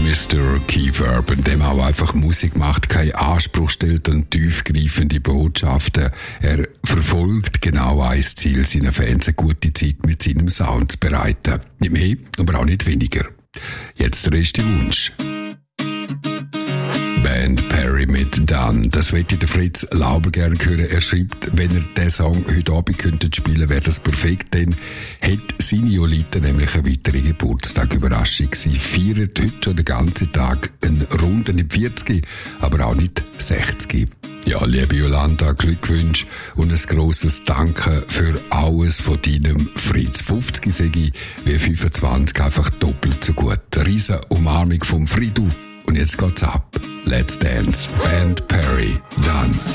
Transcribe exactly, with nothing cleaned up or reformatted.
Mister Keith Urban, dem auch einfach Musik macht, keinen Anspruch stellt an tiefgreifende Botschaften. Er verfolgt genau ein Ziel, seinen Fans eine gute Zeit mit seinem Sound zu bereiten. Nicht mehr, aber auch nicht weniger. Jetzt der erste Wunsch. Band Perry mit Done. Das möchte der Fritz Lauber gerne hören. Er schreibt, wenn er diesen Song heute Abend könnte spielen, wäre das perfekt, denn hat seine Jolita nämlich eine weitere Geburtstag-Überraschung. Sie feiert heute schon den ganzen Tag einen runden nicht vierzig, aber auch nicht sechzig. Ja, liebe Jolanda, Glückwünsche und ein grosses Danke für alles von deinem Fritz. fünfzig sage ich, wie fünfundzwanzig einfach doppelt so gut. Eine riesen Umarmung vom Fridu. Und jetzt geht's ab. Let's Dance. Band Perry. Done.